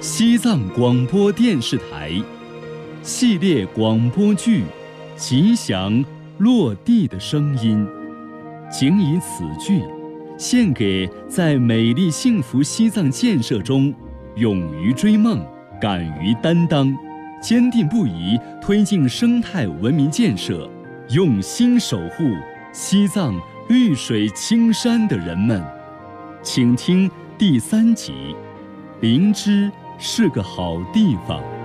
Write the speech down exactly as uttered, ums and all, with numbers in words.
西藏广播电视台系列广播剧《吉祥落地的声音》，仅以此剧献给在美丽幸福西藏建设中勇于追梦、敢于担当、坚定不移推进生态文明建设、用心守护西藏绿水青山的人们。请听第三集：灵芝是个好地方。